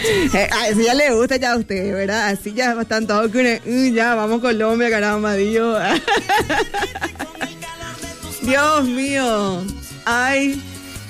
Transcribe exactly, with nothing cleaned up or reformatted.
Eh, así ya le gusta ya a usted, ¿verdad? Así ya están todos con el, uh, ya, vamos Colombia, caramba, Dios. Dios mío. Ay.